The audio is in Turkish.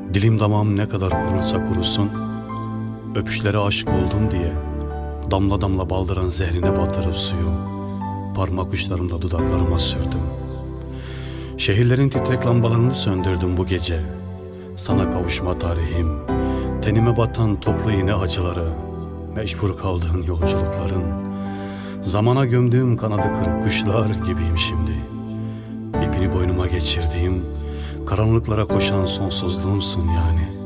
Dilim damağım ne kadar kurursa kurusun, öpüşlere aşık oldum diye damla damla baldıran zehrine batırıp suyu parmak uçlarımla dudaklarıma sürdüm. Şehirlerin titrek lambalarını söndürdüm bu gece. Sana kavuşma tarihim, tenime batan toplu iğne acıları, mecbur kaldığın yolculukların, zamana gömdüğüm kanadı kırık kuşlar gibiyim şimdi. İpini boynuma geçirdiğim, karanlıklara koşan sonsuzluğumsun yani.